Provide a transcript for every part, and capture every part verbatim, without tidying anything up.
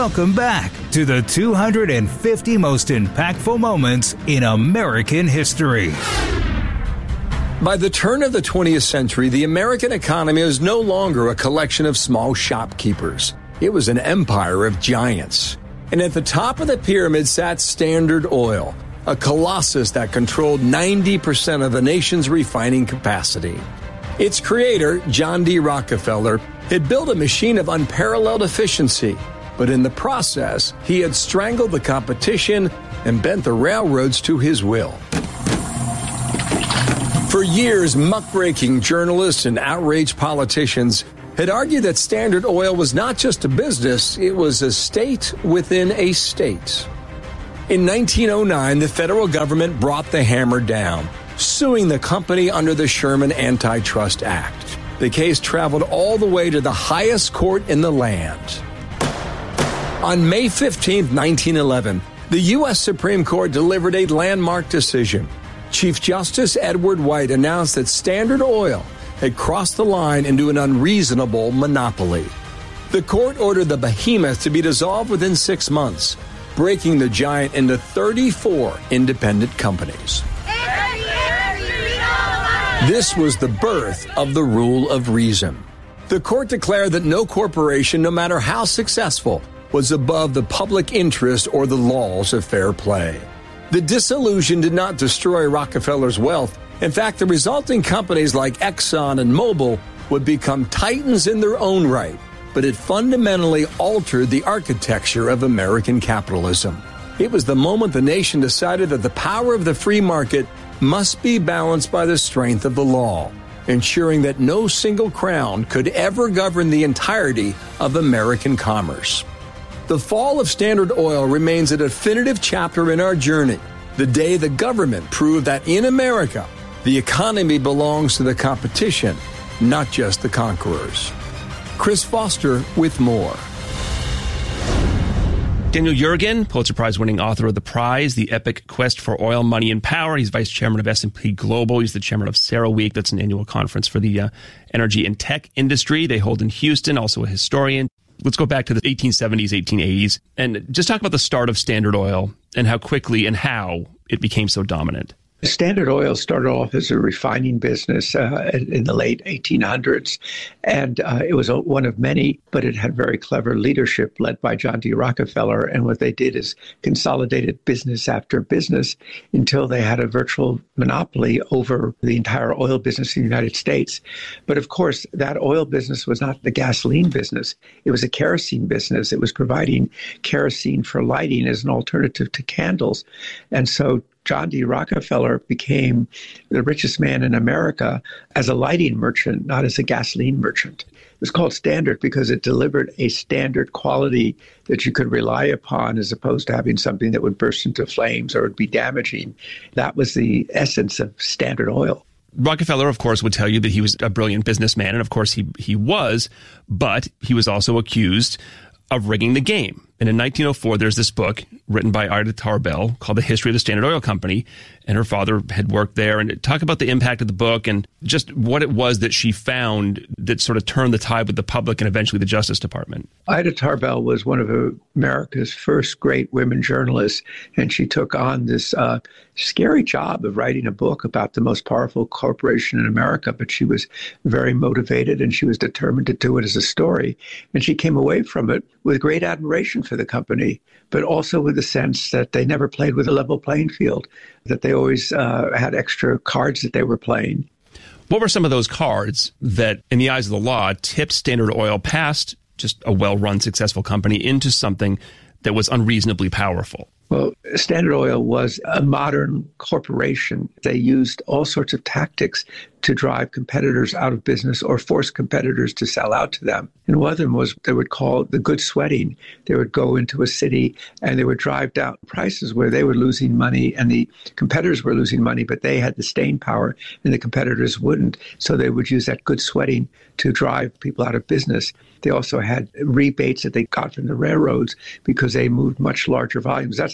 Welcome back to the two hundred fifty most impactful moments in American history. By the turn of the twentieth century, the American economy was no longer a collection of small shopkeepers. It was an empire of giants. And at the top of the pyramid sat Standard Oil, a colossus that controlled ninety percent of the nation's refining capacity. Its creator, John D. Rockefeller, had built a machine of unparalleled efficiency, but in the process, he had strangled the competition and bent the railroads to his will. For years, muckraking journalists and outraged politicians had argued that Standard Oil was not just a business, it was a state within a state. In nineteen oh nine, the federal government brought the hammer down, suing the company under the Sherman Antitrust Act. The case traveled all the way to the highest court in the land. On May fifteenth, nineteen eleven, the U S Supreme Court delivered a landmark decision. Chief Justice Edward White announced that Standard Oil had crossed the line into an unreasonable monopoly. The court ordered the behemoth to be dissolved within six months, breaking the giant into thirty-four independent companies. This was the birth of the rule of reason. The court declared that no corporation, no matter how successful, was above the public interest or the laws of fair play. The dissolution did not destroy Rockefeller's wealth. In fact, the resulting companies like Exxon and Mobil would become titans in their own right, but it fundamentally altered the architecture of American capitalism. It was the moment the nation decided that the power of the free market must be balanced by the strength of the law, ensuring that no single crown could ever govern the entirety of American commerce. The fall of Standard Oil remains a definitive chapter in our journey, the day the government proved that in America, the economy belongs to the competition, not just the conquerors. Chris Foster with more. Daniel Yergin, Pulitzer Prize-winning author of The Prize, The Epic Quest for Oil, Money, and Power. He's vice chairman of S and P Global. He's the chairman of CERAWeek. That's an annual conference for the uh, energy and tech industry. They hold in Houston, also a historian. Let's go back to the eighteen seventies, eighteen eighties, and just talk about the start of Standard Oil and how quickly and how it became so dominant. Standard Oil started off as a refining business uh, in the late eighteen hundreds, and uh, it was a, one of many, but it had very clever leadership led by John D. Rockefeller, and what they did is consolidated business after business until they had a virtual monopoly over the entire oil business in the United States. But of course, that oil business was not the gasoline business. It was a kerosene business. It was providing kerosene for lighting as an alternative to candles. And so John D. Rockefeller became the richest man in America as a lighting merchant, not as a gasoline merchant. It was called Standard because it delivered a standard quality that you could rely upon as opposed to having something that would burst into flames or would be damaging. That was the essence of Standard Oil. Rockefeller, of course, would tell you that he was a brilliant businessman, and of course he he was, but he was also accused of rigging the game. And in nineteen oh four, there's this book written by Ida Tarbell called The History of the Standard Oil Company. And her father had worked there. And talk about the impact of the book and just what it was that she found that sort of turned the tide with the public and eventually the Justice Department. Ida Tarbell was one of America's first great women journalists. And she took on this uh, scary job of writing a book about the most powerful corporation in America. But she was very motivated and she was determined to do it as a story. And she came away from it with great admiration for the company, but also with the sense that they never played with a level playing field, that they always uh, had extra cards that they were playing. What were some of those cards that, in the eyes of the law, tipped Standard Oil past just a well-run, successful company into something that was unreasonably powerful? Well, Standard Oil was a modern corporation. They used all sorts of tactics to drive competitors out of business or force competitors to sell out to them. And one of them was they would call the good sweating. They would go into a city and they would drive down prices where they were losing money and the competitors were losing money, but they had the staying power and the competitors wouldn't. So they would use that good sweating to drive people out of business. They also had rebates that they got from the railroads because they moved much larger volumes. That's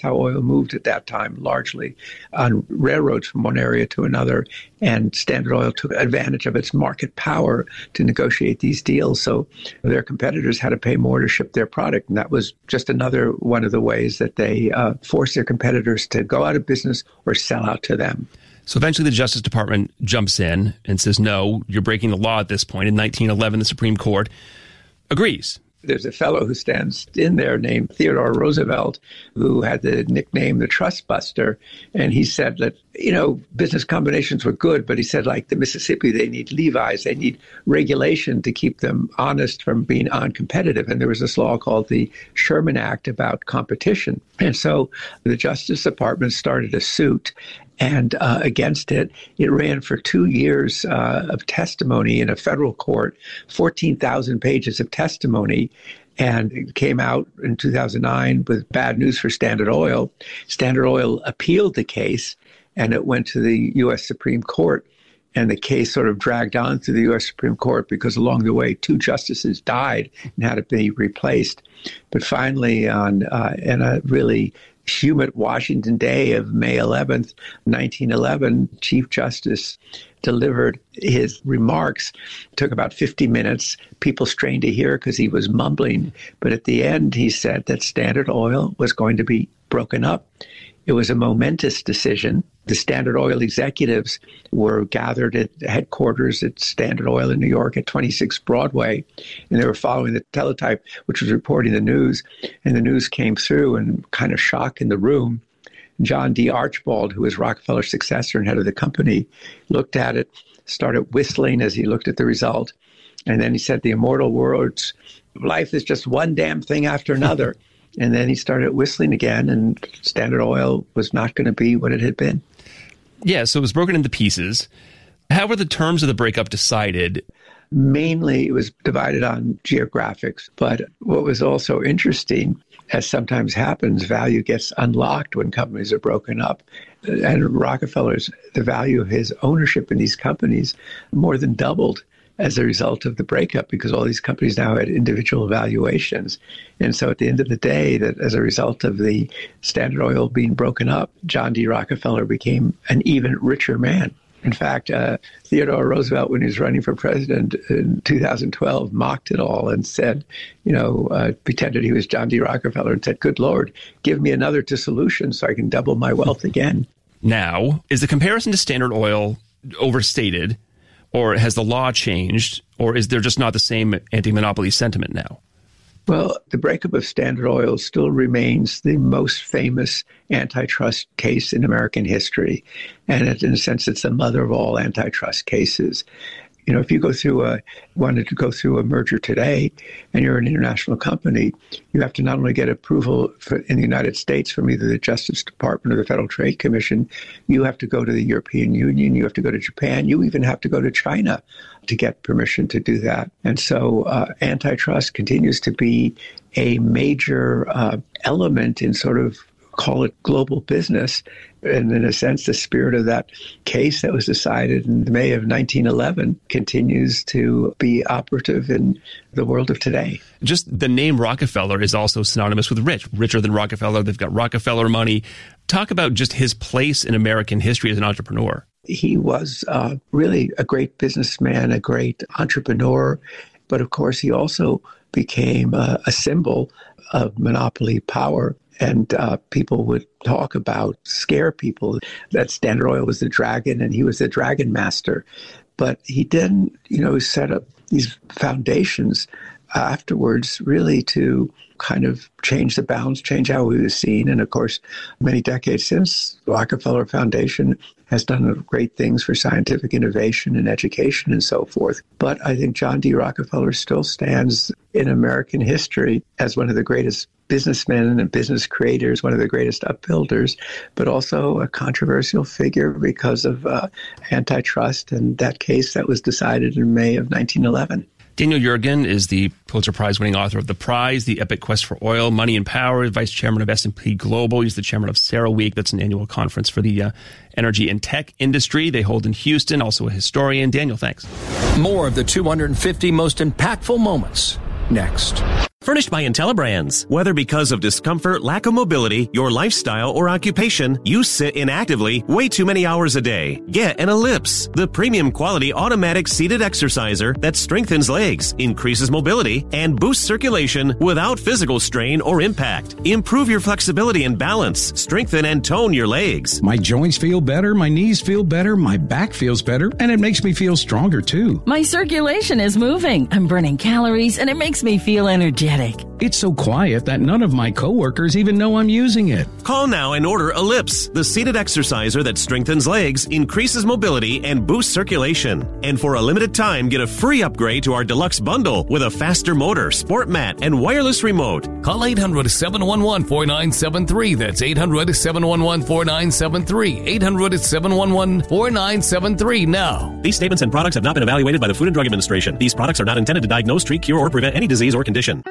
how oil moved at that time, largely on railroads from one area to another. And Standard Oil took advantage of its market power to negotiate these deals. So their competitors had to pay more to ship their product. And that was just another one of the ways that they uh, forced their competitors to go out of business or sell out to them. So eventually the Justice Department jumps in and says, no, you're breaking the law at this point. In nineteen eleven, the Supreme Court agrees. There's a fellow who stands in there named Theodore Roosevelt, who had the nickname the Trust Buster. And he said that, you know, business combinations were good, but he said, like the Mississippi, they need levies, they need regulation to keep them honest from being uncompetitive. And there was this law called the Sherman Act about competition. And so the Justice Department started a suit and uh, against it. It ran for two years uh, of testimony in a federal court, fourteen thousand pages of testimony. And it came out in two thousand nine with bad news for Standard Oil. Standard Oil appealed the case, and it went to the U S Supreme Court. And the case sort of dragged on through the U S Supreme Court because along the way, two justices died and had to be replaced. But finally, on uh, in a really humid Washington day of May eleventh, nineteen eleven, Chief Justice delivered his remarks. It took about fifty minutes. People strained to hear because he was mumbling. But at the end, he said that Standard Oil was going to be broken up. It was a momentous decision. The Standard Oil executives were gathered at headquarters at Standard Oil in New York at twenty-six Broadway, and they were following the teletype, which was reporting the news. And the news came through, and kind of shock in the room. John D. Archibald, who was Rockefeller's successor and head of the company, looked at it, started whistling as he looked at the result. And then he said the immortal words, "Life is just one damn thing after another." And then he started whistling again, and Standard Oil was not going to be what it had been. Yeah, so it was broken into pieces. How were the terms of the breakup decided? Mainly, it was divided on geographics. But what was also interesting, as sometimes happens, value gets unlocked when companies are broken up. And Rockefeller's, the value of his ownership in these companies more than doubled as a result of the breakup, because all these companies now had individual valuations. And so at the end of the day, that as a result of the Standard Oil being broken up, John D. Rockefeller became an even richer man. In fact, uh, Theodore Roosevelt, when he was running for president in two thousand twelve, mocked it all and said, you know, uh, pretended he was John D. Rockefeller and said, "Good Lord, give me another dissolution so I can double my wealth again." Now, is the comparison to Standard Oil overstated? Or has the law changed? Or is there just not the same anti-monopoly sentiment now? Well, the breakup of Standard Oil still remains the most famous antitrust case in American history. And it, in a sense, it's the mother of all antitrust cases. You know, if you go through a, wanted to go through a merger today and you're an international company, you have to not only get approval for, in the United States from either the Justice Department or the Federal Trade Commission, you have to go to the European Union, you have to go to Japan, you even have to go to China to get permission to do that. And so uh, antitrust continues to be a major uh, element in sort of, call it global business. And in a sense, the spirit of that case that was decided in May of nineteen eleven continues to be operative in the world of today. Just the name Rockefeller is also synonymous with rich, richer than Rockefeller. They've got Rockefeller money. Talk about just his place in American history as an entrepreneur. He was uh, really a great businessman, a great entrepreneur. But of course, he also became uh, a symbol of monopoly power. And uh, people would talk about, scare people, that Standard Oil was the dragon and he was the dragon master. But he didn't, you know, set up these foundations afterwards really to kind of change the bounds, change how he was seen. And of course, many decades since, the Rockefeller Foundation has done great things for scientific innovation and education and so forth. But I think John D. Rockefeller still stands in American history as one of the greatest businessmen and business creators, one of the greatest upbuilders, but also a controversial figure because of uh, antitrust and that case that was decided in May of nineteen eleven. Daniel Yergin is the Pulitzer Prize-winning author of The Prize, The Epic Quest for Oil, Money and Power, vice chairman of S and P Global. He's the chairman of CERAWeek. That's an annual conference for the uh, energy and tech industry. They hold in Houston, also a historian. Daniel, thanks. More of the two hundred fifty most impactful moments next. Furnished by IntelliBrands. Whether because of discomfort, lack of mobility, your lifestyle, or occupation, you sit inactively way too many hours a day. Get an Ellipse, the premium quality automatic seated exerciser that strengthens legs, increases mobility, and boosts circulation without physical strain or impact. Improve your flexibility and balance. Strengthen and tone your legs. My joints feel better, my knees feel better, my back feels better, and it makes me feel stronger too. My circulation is moving. I'm burning calories, and it makes me feel energetic. It's so quiet that none of my coworkers even know I'm using it. Call now and order Ellipse, the seated exerciser that strengthens legs, increases mobility, and boosts circulation. And for a limited time, get a free upgrade to our deluxe bundle with a faster motor, sport mat, and wireless remote. Call eight hundred, seven one one, four nine seven three. That's eight hundred, seven one one, four nine seven three. eight hundred, seven one one, four nine seven three now. These statements and products have not been evaluated by the Food and Drug Administration. These products are not intended to diagnose, treat, cure, or prevent any disease or condition.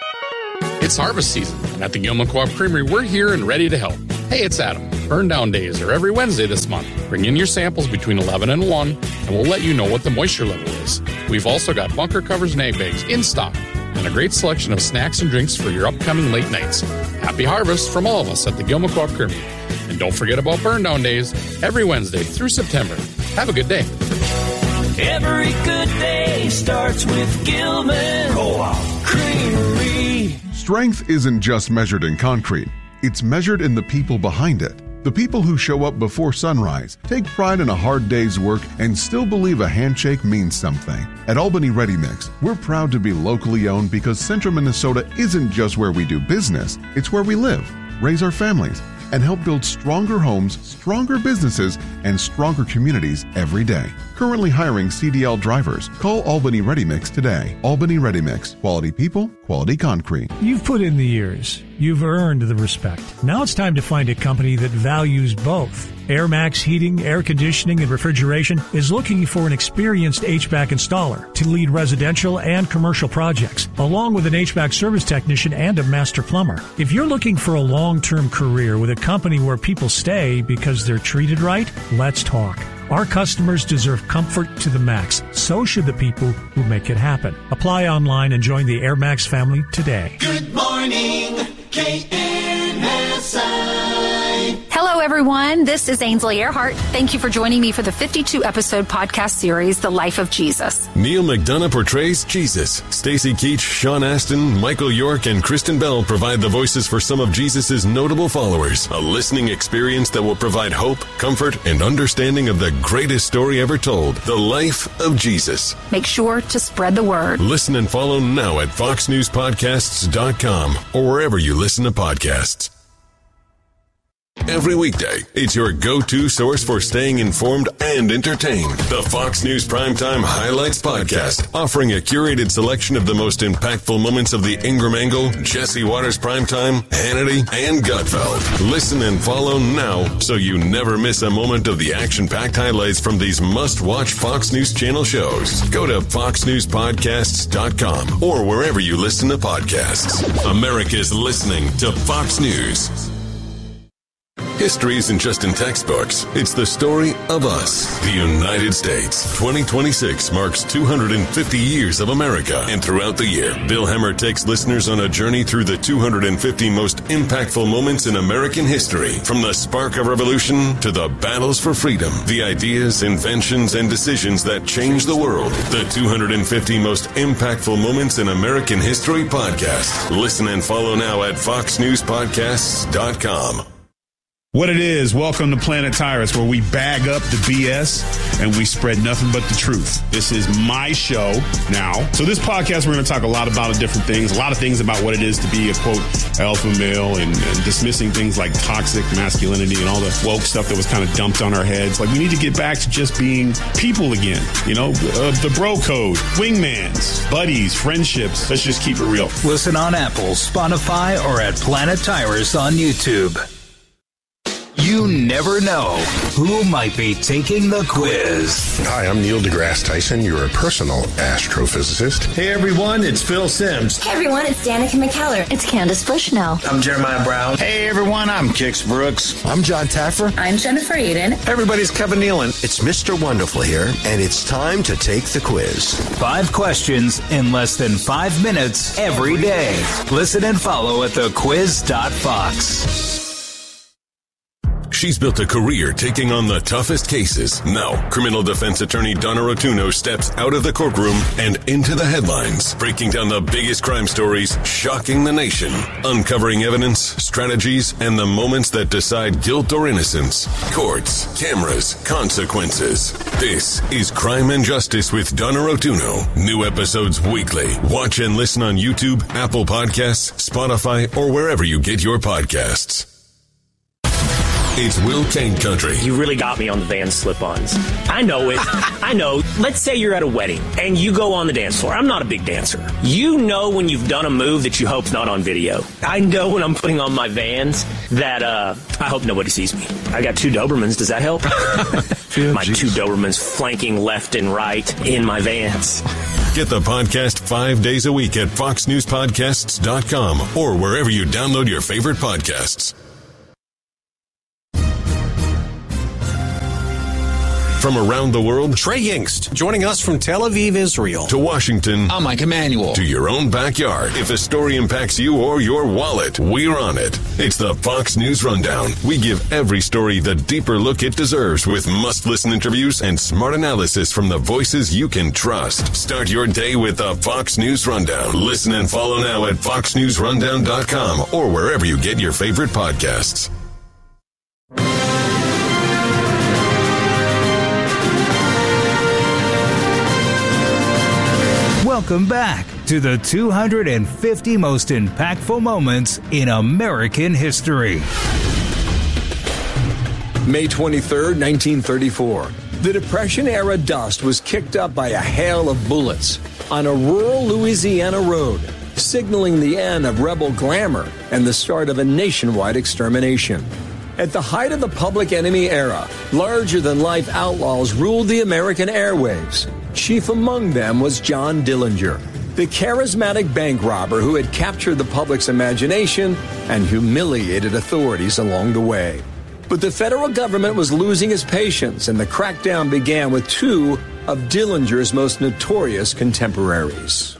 It's harvest season, and at the Gilman Co-op Creamery, we're here and ready to help. Hey, it's Adam. Burn down days are every Wednesday this month. Bring in your samples between eleven and one, and we'll let you know what the moisture level is. We've also got bunker covers and egg bags in stock, and a great selection of snacks and drinks for your upcoming late nights. Happy harvest from all of us at the Gilman Co-op Creamery. And don't forget about burn down days every Wednesday through September. Have a good day. Every good day starts with Gilman Co-op Creamery. Strength isn't just measured in concrete. It's measured in the people behind it. The people who show up before sunrise, take pride in a hard day's work, and still believe a handshake means something. At Albany Ready Mix, we're proud to be locally owned because Central Minnesota isn't just where we do business, it's where we live, raise our families, and help build stronger homes, stronger businesses, and stronger communities every day. Currently hiring C D L drivers. Call Albany Ready Mix today. Albany Ready Mix. Quality people, quality concrete. You've put in the years. You've earned the respect. Now it's time to find a company that values both. AirMax Heating, Air Conditioning, and Refrigeration is looking for an experienced H V A C installer to lead residential and commercial projects, along with an H V A C service technician and a master plumber. If you're looking for a long-term career with a company where people stay because they're treated right, let's talk. Our customers deserve comfort to the max. So should the people who make it happen. Apply online and join the AirMax family today. Good morning, K N S I. Hello, everyone. This is Ainsley Earhart. Thank you for joining me for the fifty-two episode podcast series, The Life of Jesus. Neil McDonough portrays Jesus. Stacy Keach, Sean Astin, Michael York, and Kristen Bell provide the voices for some of Jesus' notable followers. A listening experience that will provide hope, comfort, and understanding of the greatest story ever told, The Life of Jesus. Make sure to spread the word. Listen and follow now at fox news podcasts dot com or wherever you listen to podcasts. Every weekday, it's your go-to source for staying informed and entertained. The Fox News Primetime Highlights Podcast, offering a curated selection of the most impactful moments of the Ingram Angle, Jesse Waters Primetime, Hannity, and Gutfeld. Listen and follow now so you never miss a moment of the action-packed highlights from these must-watch Fox News Channel shows. Go to fox news podcasts dot com or wherever you listen to podcasts. America's listening to Fox News. History isn't just in textbooks. It's the story of us, the United States. twenty twenty-six marks two hundred fifty years of America. And throughout the year, Bill Hemmer takes listeners on a journey through the two hundred fifty most impactful moments in American history. From the spark of revolution to the battles for freedom, the ideas, inventions, and decisions that changed the world. The two hundred fifty most impactful moments in American history podcast. Listen and follow now at fox news podcasts dot com. What it is, welcome to Planet Tyrus, where we bag up the B S and we spread nothing but the truth. This is my show now. So this podcast, we're going to talk a lot about different things, a lot of things about what it is to be a, quote, alpha male and, and dismissing things like toxic masculinity and all the woke stuff that was kind of dumped on our heads. Like, we need to get back to just being people again, you know, uh, the bro code, wingmans, buddies, friendships. Let's just keep it real. Listen on Apple, Spotify, or at Planet Tyrus on YouTube. You You never know who might be taking the quiz. Hi, I'm Neil deGrasse Tyson, your personal astrophysicist. Hey everyone, it's Phil Sims. Hey everyone, it's Danica McKellar. It's Candace Bushnell. I'm Jeremiah Brown. Hey everyone, I'm Kix Brooks. I'm John Taffer. I'm Jennifer Aiden. Everybody's Kevin Nealon. It's Mister Wonderful here, and it's time to take the quiz. Five questions in less than five minutes every day. Listen and follow at the quiz dot fox. She's built a career taking on the toughest cases. Now, criminal defense attorney Donna Rotuno steps out of the courtroom and into the headlines, breaking down the biggest crime stories, shocking the nation, uncovering evidence, strategies, and the moments that decide guilt or innocence. Courts, cameras, consequences. This is Crime and Justice with Donna Rotuno. New episodes weekly. Watch and listen on YouTube, Apple Podcasts, Spotify, or wherever you get your podcasts. It's Will Kane Country. You really got me on the Van slip-ons. I know it. I know. Let's say you're at a wedding and you go on the dance floor. I'm not a big dancer. You know when you've done a move that you hope's not on video. I know when I'm putting on my Vans that uh, I hope nobody sees me. I got two Dobermans. Does that help? Yeah, my geez. two Dobermans flanking left and right in my Vans. Get the podcast five days a week at fox news podcasts dot com or wherever you download your favorite podcasts. From around the world, Trey Yingst, joining us from Tel Aviv, Israel. To Washington. I'm Mike Emanuel. To your own backyard. If a story impacts you or your wallet, we're on it. It's the Fox News Rundown. We give every story the deeper look it deserves with must-listen interviews and smart analysis from the voices you can trust. Start your day with the Fox News Rundown. Listen and follow now at fox news rundown dot com or wherever you get your favorite podcasts. Welcome back to the two hundred fifty most impactful moments in American history. May twenty-third, nineteen thirty-four. The Depression-era dust was kicked up by a hail of bullets on a rural Louisiana road, signaling the end of rebel glamour and the start of a nationwide extermination. At the height of the Public Enemy era, larger-than-life outlaws ruled the American airwaves. Chief among them was John Dillinger, the charismatic bank robber who had captured the public's imagination and humiliated authorities along the way. But the federal government was losing its patience, and the crackdown began with two of Dillinger's most notorious contemporaries.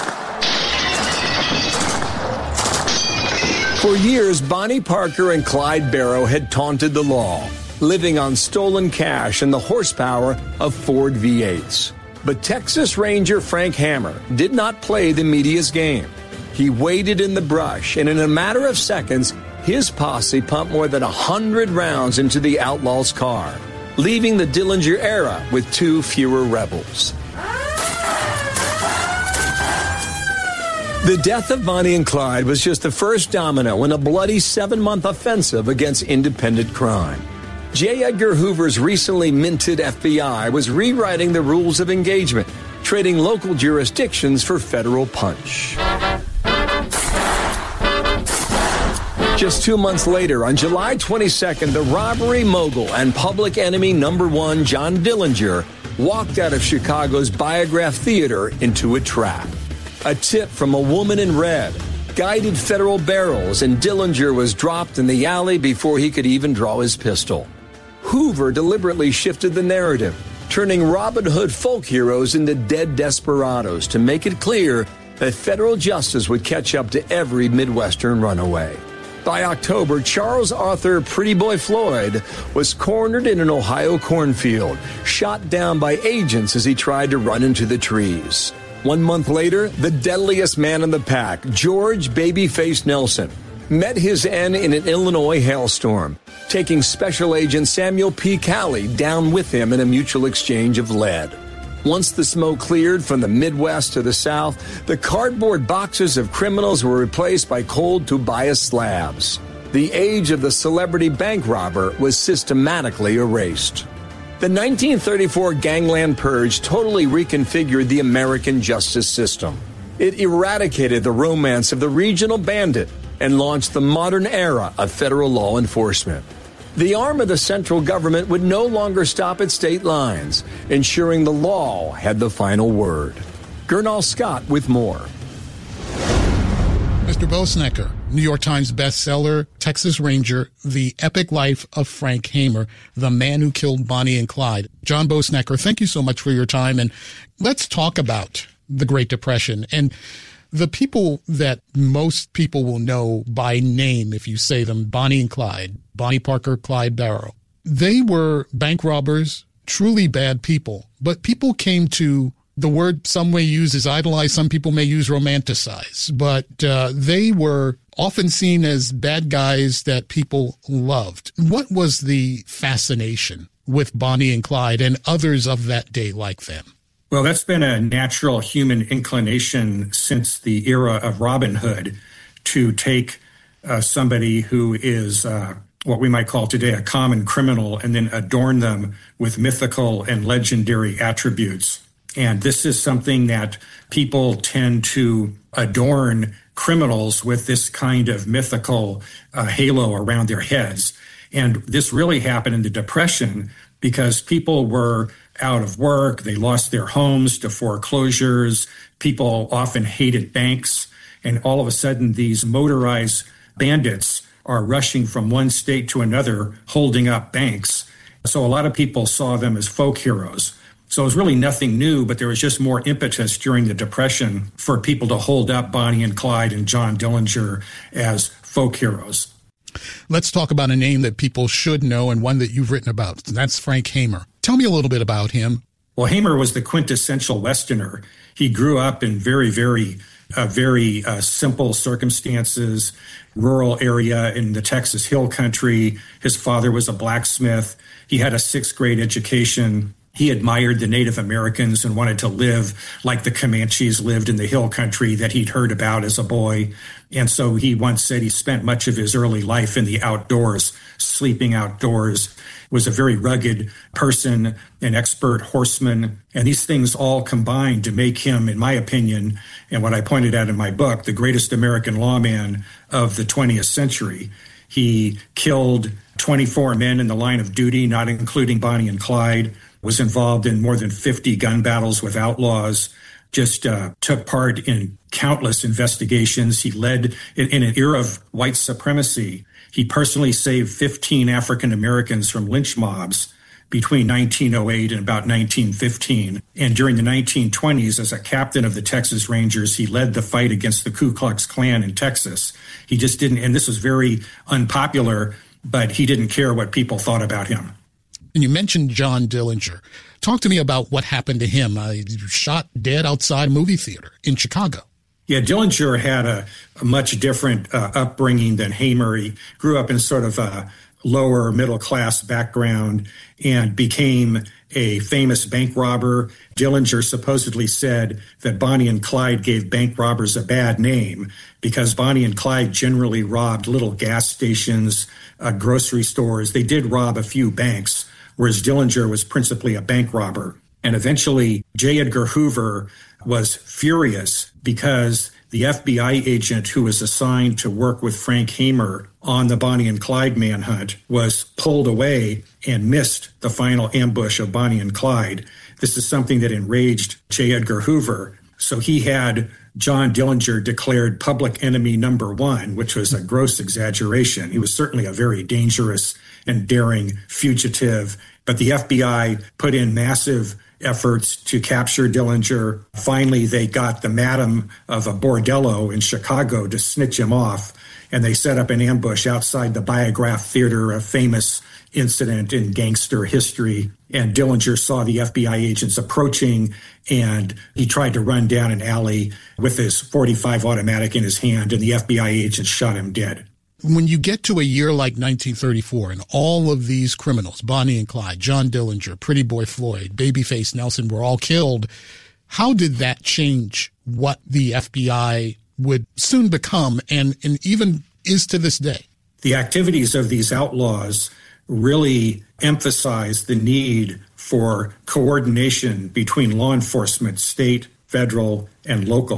For years, Bonnie Parker and Clyde Barrow had taunted the law, living on stolen cash and the horsepower of Ford V eights. But Texas Ranger Frank Hammer did not play the media's game. He waited in the brush, and in a matter of seconds, his posse pumped more than one hundred rounds into the outlaw's car, leaving the Dillinger era with two fewer rebels. The death of Bonnie and Clyde was just the first domino in a bloody seven-month offensive against independent crime. J. Edgar Hoover's recently minted F B I was rewriting the rules of engagement, trading local jurisdictions for federal punch. Just two months later, on July twenty-second, the robbery mogul and public enemy number one, John Dillinger, walked out of Chicago's Biograph Theater into a trap. A tip from a woman in red guided federal barrels, and Dillinger was dropped in the alley before he could even draw his pistol. Hoover deliberately shifted the narrative, turning Robin Hood folk heroes into dead desperados to make it clear that federal justice would catch up to every Midwestern runaway. By October, Charles Arthur Pretty Boy Floyd was cornered in an Ohio cornfield, shot down by agents as he tried to run into the trees. One month later, the deadliest man in the pack, George Babyface Nelson, met his end in an Illinois hailstorm, taking Special Agent Samuel P. Calley down with him in a mutual exchange of lead. Once the smoke cleared from the Midwest to the South, the cardboard boxes of criminals were replaced by cold Tobias slabs. The age of the celebrity bank robber was systematically erased. The nineteen thirty-four Gangland Purge totally reconfigured the American justice system. It eradicated the romance of the regional bandit and launched the modern era of federal law enforcement. The arm of the central government would no longer stop at state lines, ensuring the law had the final word. Gernal Scott with more. Mister Boesnecker, New York Times bestseller, Texas Ranger, The Epic Life of Frank Hamer, the man who killed Bonnie and Clyde. John Boesnecker, thank you so much for your time. And let's talk about the Great Depression. And the people that most people will know by name, if you say them, Bonnie and Clyde, Bonnie Parker, Clyde Barrow. They were bank robbers, truly bad people. But people came to the word some may use is idolize, some people may use romanticize, but uh, they were often seen as bad guys that people loved. What was the fascination with Bonnie and Clyde and others of that day like them? Well, that's been a natural human inclination since the era of Robin Hood to take uh, somebody who is uh, what we might call today a common criminal and then adorn them with mythical and legendary attributes. And this is something that people tend to adorn criminals with this kind of mythical uh, halo around their heads. And this really happened in the Depression because people were out of work. They lost their homes to foreclosures. People often hated banks. And all of a sudden, these motorized bandits are rushing from one state to another, holding up banks. So a lot of people saw them as folk heroes. So it was really nothing new, but there was just more impetus during the Depression for people to hold up Bonnie and Clyde and John Dillinger as folk heroes. Let's talk about a name that people should know and one that you've written about, and that's Frank Hamer. Tell me a little bit about him. Well, Hamer was the quintessential Westerner. He grew up in very, very, uh, very uh, simple circumstances, rural area in the Texas Hill Country. His father was a blacksmith. He had a sixth grade education. He admired the Native Americans and wanted to live like the Comanches lived in the hill country that he'd heard about as a boy. And so he once said he spent much of his early life in the outdoors, sleeping outdoors, was a very rugged person, an expert horseman. And these things all combined to make him, in my opinion, and what I pointed out in my book, the greatest American lawman of the twentieth century. He killed twenty-four men in the line of duty, not including Bonnie and Clyde, was involved in more than fifty gun battles with outlaws, just uh, took part in countless investigations. He led in, in an era of white supremacy. He personally saved fifteen African Americans from lynch mobs between nineteen oh eight and about nineteen fifteen. And during the nineteen twenties, as a captain of the Texas Rangers, he led the fight against the Ku Klux Klan in Texas. He just didn't, and this was very unpopular, but he didn't care what people thought about him. And you mentioned John Dillinger. Talk to me about what happened to him. Uh, he was shot dead outside a movie theater in Chicago. Yeah, Dillinger had a, a much different uh, upbringing than Hamer. He grew up in sort of a lower middle-class background and became a famous bank robber. Dillinger supposedly said that Bonnie and Clyde gave bank robbers a bad name because Bonnie and Clyde generally robbed little gas stations, uh, grocery stores. They did rob a few banks, whereas Dillinger was principally a bank robber. And eventually, J. Edgar Hoover was furious because the F B I agent who was assigned to work with Frank Hamer on the Bonnie and Clyde manhunt was pulled away and missed the final ambush of Bonnie and Clyde. This is something that enraged J. Edgar Hoover. So he had John Dillinger declared public enemy number one, which was a gross exaggeration. He was certainly a very dangerous and daring fugitive, but the F B I put in massive efforts to capture Dillinger. Finally, they got the madam of a bordello in Chicago to snitch him off, and they set up an ambush outside the Biograph Theater, a famous incident in gangster history. And Dillinger saw the F B I agents approaching, and he tried to run down an alley with his forty-five automatic in his hand, and the F B I agents shot him dead. When you get to a year like nineteen thirty-four and all of these criminals, Bonnie and Clyde, John Dillinger, Pretty Boy Floyd, Babyface Nelson, were all killed, how did that change what the F B I would soon become and, and even is to this day? The activities of these outlaws really emphasized the need for coordination between law enforcement, state, federal, and local.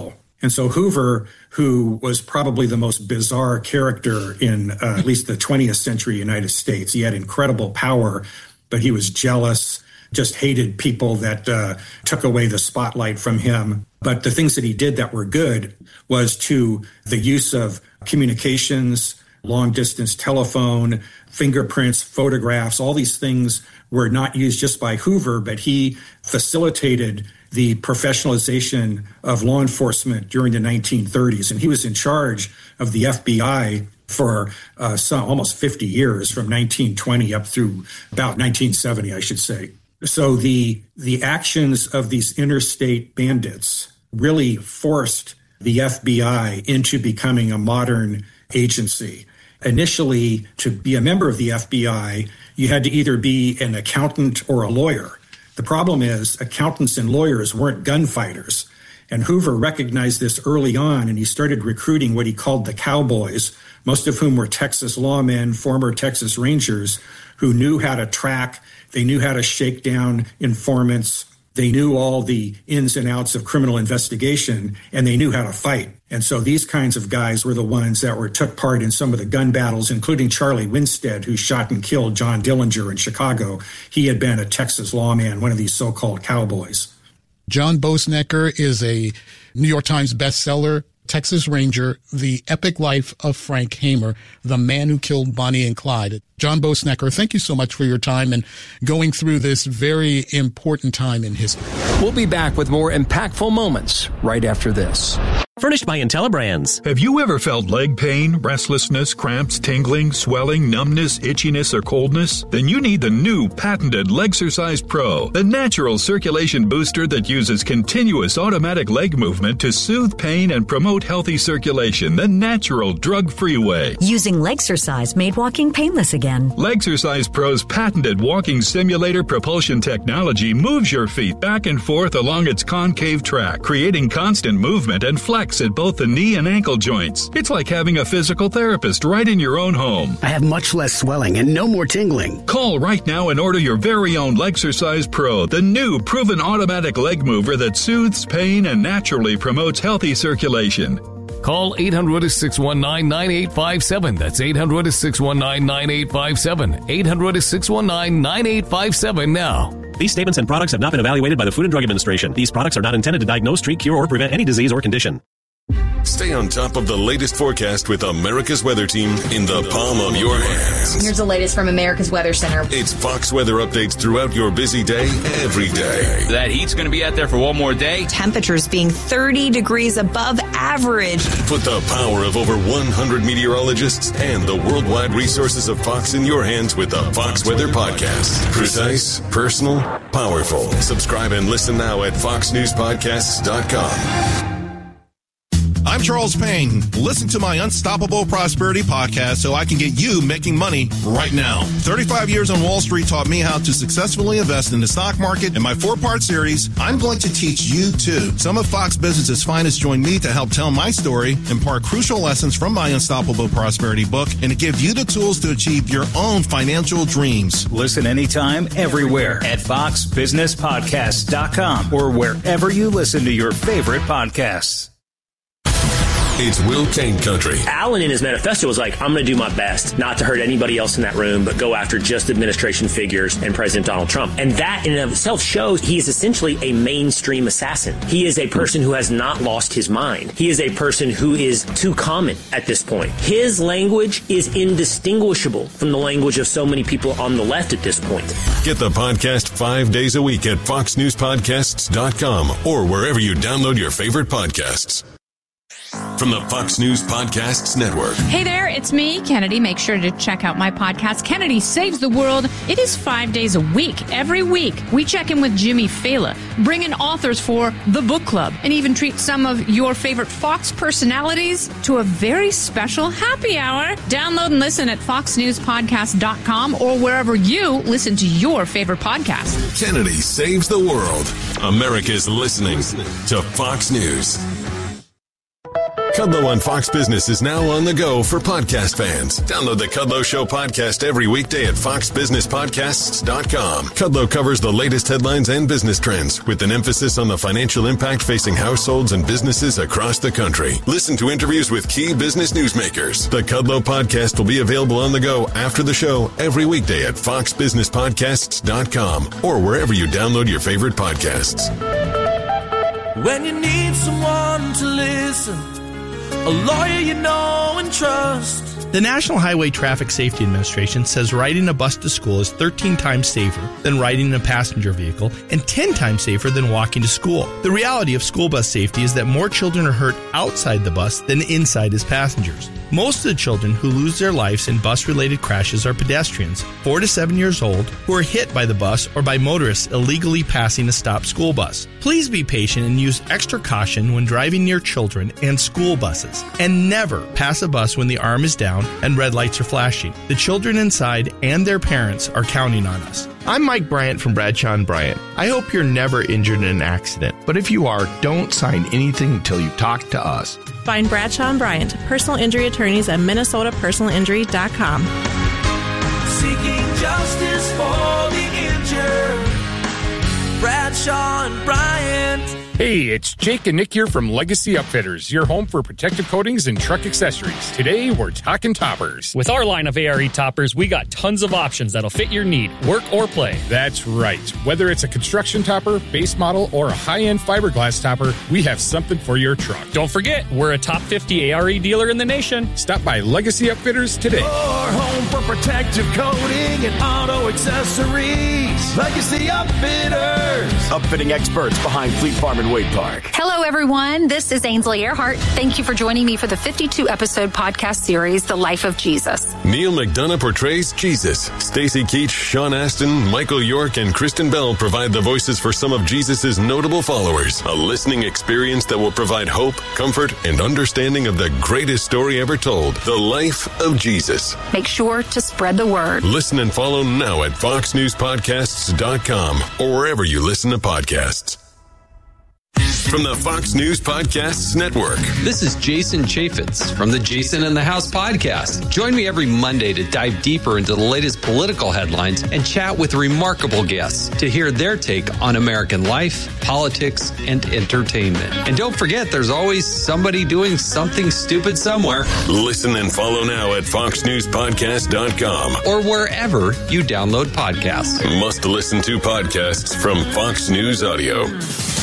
And so Hoover, who was probably the most bizarre character in uh, at least the twentieth century United States, he had incredible power, but he was jealous, just hated people that uh, took away the spotlight from him. But the things that he did that were good was to the use of communications, long-distance telephone, fingerprints, photographs. All these things were not used just by Hoover, but he facilitated the professionalization of law enforcement during the nineteen thirties. And he was in charge of the F B I for uh, some, almost fifty years, from nineteen twenty up through about nineteen seventy, I should say. So the the actions of these interstate bandits really forced the F B I into becoming a modern agency. Initially, to be a member of the F B I, you had to either be an accountant or a lawyer. The problem is accountants and lawyers weren't gunfighters. And Hoover recognized this early on, and he started recruiting what he called the cowboys, most of whom were Texas lawmen, former Texas Rangers, who knew how to track, they knew how to shake down informants, they knew all the ins and outs of criminal investigation, and they knew how to fight. And so these kinds of guys were the ones that were took part in some of the gun battles, including Charlie Winstead, who shot and killed John Dillinger in Chicago. He had been a Texas lawman, one of these so-called cowboys. John Boesnecker is a New York Times bestseller, Texas Ranger, The Epic Life of Frank Hamer, the man who killed Bonnie and Clyde. John Boesnecker, thank you so much for your time and going through this very important time in history. We'll be back with more impactful moments right after this. Furnished by IntelliBrands. Have you ever felt leg pain, restlessness, cramps, tingling, swelling, numbness, itchiness, or coldness? Then you need the new patented Legsercise Pro, the natural circulation booster that uses continuous automatic leg movement to soothe pain and promote healthy circulation the natural drug-free way. Using Legsercise made walking painless again. Legsercise Pro's patented walking simulator propulsion technology moves your feet back and forth along its concave track, creating constant movement and flex at both the knee and ankle joints. It's like having a physical therapist right in your own home. I have much less swelling and no more tingling. Call right now and order your very own Legsercise Pro, the new proven automatic leg mover that soothes pain and naturally promotes healthy circulation. Call eight hundred, six one nine, nine eight five seven. That's eight hundred, six one nine, nine eight five seven. eight hundred, six one nine, nine eight five seven now. These statements and products have not been evaluated by the Food and Drug Administration. These products are not intended to diagnose, treat, cure, or prevent any disease or condition. Stay on top of the latest forecast with America's Weather Team in the palm of your hands. Here's the latest from America's Weather Center. It's Fox weather updates throughout your busy day, every day. That heat's going to be out there for one more day. Temperatures being thirty degrees above average. Put the power of over one hundred meteorologists and the worldwide resources of Fox in your hands with the Fox Weather Podcast. Precise, personal, powerful. Subscribe and listen now at fox news podcasts dot com. I'm Charles Payne. Listen to my Unstoppable Prosperity podcast so I can get you making money right now. thirty-five years on Wall Street taught me how to successfully invest in the stock market. In my four-part series, I'm going to teach you too. Some of Fox Business's finest join me to help tell my story, impart crucial lessons from my Unstoppable Prosperity book, and to give you the tools to achieve your own financial dreams. Listen anytime, everywhere at fox business podcasts dot com or wherever you listen to your favorite podcasts. It's Will Kane Country. Allen in his manifesto was like, I'm going to do my best not to hurt anybody else in that room, but go after just administration figures and President Donald Trump. And that in and of itself shows he is essentially a mainstream assassin. He is a person who has not lost his mind. He is a person who is too common at this point. His language is indistinguishable from the language of so many people on the left at this point. Get the podcast five days a week at fox news podcasts dot com or wherever you download your favorite podcasts. From the Fox News Podcasts Network. Hey there, it's me, Kennedy. Make sure to check out my podcast, Kennedy Saves the World. It is five days a week. Every week, we check in with Jimmy Fallon, bring in authors for the book club, and even treat some of your favorite Fox personalities to a very special happy hour. Download and listen at fox news podcast dot com or wherever you listen to your favorite podcast. Kennedy Saves the World. America's listening to Fox News. Kudlow on Fox Business is now on the go for podcast fans. Download the Kudlow Show podcast every weekday at fox business podcasts dot com. Kudlow covers the latest headlines and business trends with an emphasis on the financial impact facing households and businesses across the country. Listen to interviews with key business newsmakers. The Kudlow podcast will be available on the go after the show every weekday at fox business podcasts dot com or wherever you download your favorite podcasts. When you need someone to listen, a lawyer you know and trust. The National Highway Traffic Safety Administration says riding a bus to school is thirteen times safer than riding in a passenger vehicle and ten times safer than walking to school. The reality of school bus safety is that more children are hurt outside the bus than inside as passengers. Most of the children who lose their lives in bus-related crashes are pedestrians, four to seven years old, who are hit by the bus or by motorists illegally passing a stopped school bus. Please be patient and use extra caution when driving near children and school buses. And never pass a bus when the arm is down and red lights are flashing. The children inside and their parents are counting on us. I'm Mike Bryant from Bradshaw and Bryant. I hope you're never injured in an accident, but if you are, don't sign anything until you talk to us. Find Bradshaw and Bryant, personal injury attorneys at minnesota personal injury dot com. Seeking justice for the injured. Bradshaw and Bryant. Hey, it's Jake and Nick here from Legacy Upfitters, your home for protective coatings and truck accessories. Today, we're talking toppers. With our line of A R E toppers, we got tons of options that'll fit your need, work or play. That's right. Whether it's a construction topper, base model, or a high-end fiberglass topper, we have something for your truck. Don't forget, we're a top fifty A R E dealer in the nation. Stop by Legacy Upfitters today. Your home for protective coating and auto accessories. Legacy Upfitters. Upfitting experts behind Fleet Farm and Wade Park. Hello, everyone. This is Ainsley Earhart. Thank you for joining me for the fifty-two episode podcast series, The Life of Jesus. Neil McDonough portrays Jesus. Stacy Keach, Sean Astin, Michael York, and Kristen Bell provide the voices for some of Jesus' notable followers. A listening experience that will provide hope, comfort, and understanding of the greatest story ever told, the life of Jesus. Make sure to spread the word. Listen and follow now at fox news podcasts dot com or wherever you listen to podcasts. From the Fox News Podcasts Network. This is Jason Chaffetz from the Jason in the House podcast. Join me every Monday to dive deeper into the latest political headlines and chat with remarkable guests to hear their take on American life, politics, and entertainment. And don't forget, there's always somebody doing something stupid somewhere. Listen and follow now at fox news podcast dot com or wherever you download podcasts. Must listen to podcasts from Fox News Audio.